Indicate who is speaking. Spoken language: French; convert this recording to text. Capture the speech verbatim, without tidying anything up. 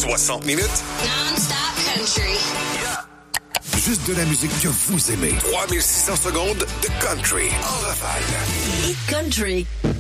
Speaker 1: soixante minutes.
Speaker 2: Non-stop country.
Speaker 1: Yeah. Juste de la musique que vous aimez. trois mille six cents secondes de country en rafale.
Speaker 2: Hit country.